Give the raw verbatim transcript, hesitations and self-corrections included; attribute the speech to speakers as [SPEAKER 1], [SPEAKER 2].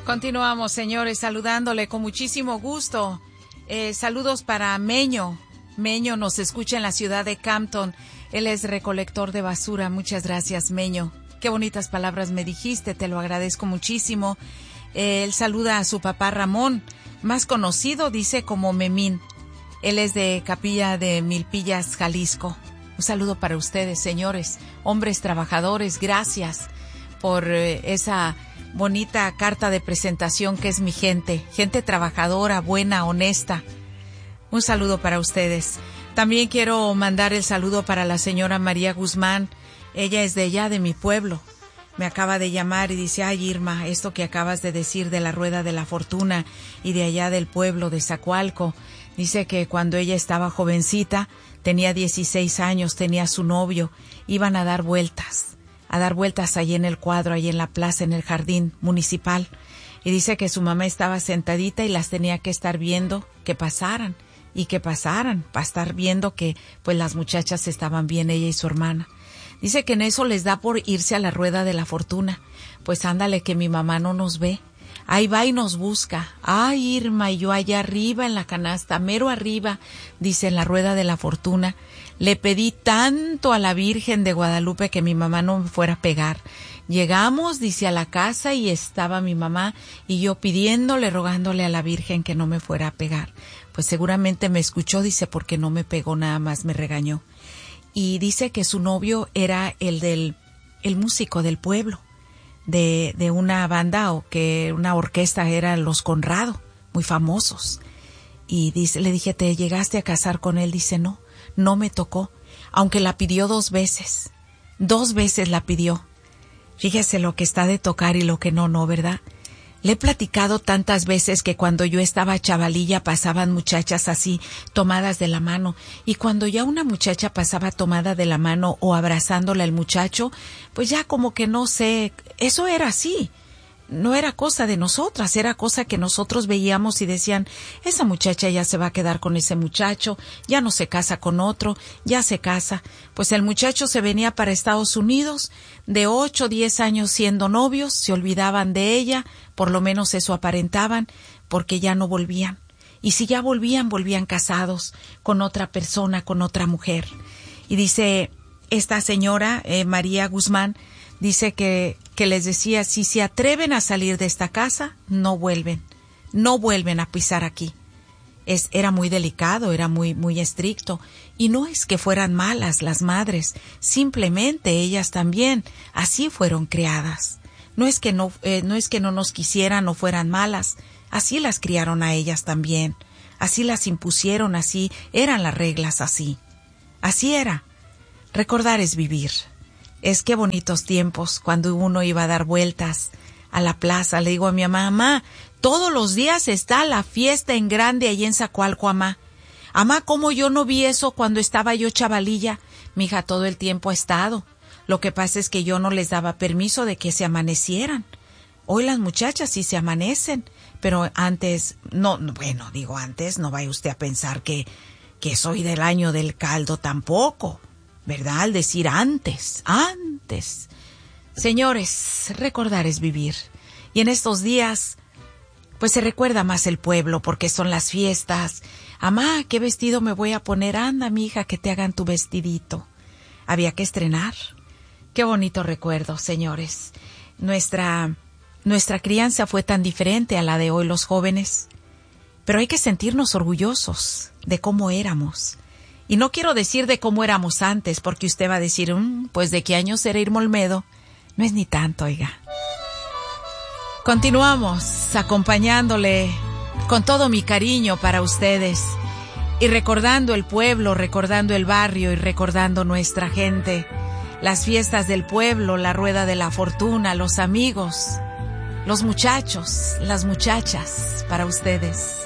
[SPEAKER 1] Continuamos, señores, saludándole con muchísimo gusto. Eh, saludos para Meño. Meño nos escucha en la ciudad de Campton. Él es recolector de basura. Muchas gracias, Meño. Qué bonitas palabras me dijiste, te lo agradezco muchísimo. Eh, él saluda a su papá Ramón, más conocido, dice, como Memín. Él es de Capilla de Milpillas, Jalisco. Un saludo para ustedes, señores, hombres trabajadores. Gracias por eh, esa bonita carta de presentación que es mi gente. Gente trabajadora, buena, honesta. Un saludo para ustedes. También quiero mandar el saludo para la señora María Guzmán. Ella es de allá, de mi pueblo. Me acaba de llamar y dice, ay, Irma, esto que acabas de decir de la Rueda de la Fortuna y de allá del pueblo de Zacualco. Dice que cuando ella estaba jovencita, tenía dieciséis años, tenía su novio, iban a dar vueltas, a dar vueltas allí en el cuadro, allí en la plaza, en el jardín municipal. Y dice que su mamá estaba sentadita y las tenía que estar viendo que pasaran y que pasaran, para estar viendo que pues las muchachas estaban bien, ella y su hermana. Dice que en eso les da por irse a la Rueda de la Fortuna. Pues ándale, que mi mamá no nos ve. Ahí va y nos busca. Ay, Irma, y yo allá arriba en la canasta, mero arriba, dice, en la Rueda de la Fortuna. Le pedí tanto a la Virgen de Guadalupe que mi mamá no me fuera a pegar. Llegamos, dice, a la casa y estaba mi mamá y yo pidiéndole, rogándole a la Virgen que no me fuera a pegar. Pues seguramente me escuchó, dice, porque no me pegó, nada más me regañó. Y dice que su novio era el del el músico del pueblo, de, de una banda o que una orquesta, era Los Conrado, muy famosos. Y dice, le dije, ¿te llegaste a casar con él? Dice, no, no me tocó, aunque la pidió dos veces, dos veces la pidió. Fíjese lo que está de tocar y lo que no, no, ¿verdad? Le he platicado tantas veces que cuando yo estaba chavalilla pasaban muchachas así, tomadas de la mano, y cuando ya una muchacha pasaba tomada de la mano o abrazándola el muchacho, pues ya como que no sé, eso era así. No era cosa de nosotras, era cosa que nosotros veíamos y decían, esa muchacha ya se va a quedar con ese muchacho, ya no se casa con otro, ya se casa. Pues el muchacho se venía para Estados Unidos, de ocho, diez años siendo novios, se olvidaban de ella, por lo menos eso aparentaban, porque ya no volvían. Y si ya volvían, volvían casados con otra persona, con otra mujer. Y dice esta señora, eh, María Guzmán, dice que, que les decía, si se atreven a salir de esta casa, no vuelven, no vuelven a pisar aquí. Es, era muy delicado, era muy, muy estricto. Y no es que fueran malas las madres, simplemente ellas también así fueron criadas. No es que no, eh, no es que no nos quisieran o fueran malas, así las criaron a ellas también. Así las impusieron, así eran las reglas, así. Así era. Recordar es vivir. Es que bonitos tiempos cuando uno iba a dar vueltas a la plaza. Le digo a mi mamá, mamá, todos los días está la fiesta en grande allí en Zacualco, mamá. Mamá, ¿cómo yo no vi eso cuando estaba yo chavalilla? Mija, todo el tiempo ha estado. Lo que pasa es que yo no les daba permiso de que se amanecieran. Hoy las muchachas sí se amanecen, pero antes, no, bueno, digo antes, no vaya usted a pensar que, que soy del año del caldo tampoco. ¿Verdad? Al decir antes, antes. Señores, recordar es vivir. Y en estos días, pues se recuerda más el pueblo porque son las fiestas. Amá, ¿qué vestido me voy a poner? Anda, mija, que te hagan tu vestidito. Había que estrenar. Qué bonito recuerdo, señores. Nuestra, nuestra crianza fue tan diferente a la de hoy los jóvenes. Pero hay que sentirnos orgullosos de cómo éramos. Y no quiero decir de cómo éramos antes, porque usted va a decir, mmm, pues de qué años era Irma Olmedo. No es ni tanto, oiga. Continuamos acompañándole con todo mi cariño para ustedes y recordando el pueblo, recordando el barrio y recordando nuestra gente, las fiestas del pueblo, la Rueda de la Fortuna, los amigos, los muchachos, las muchachas para ustedes.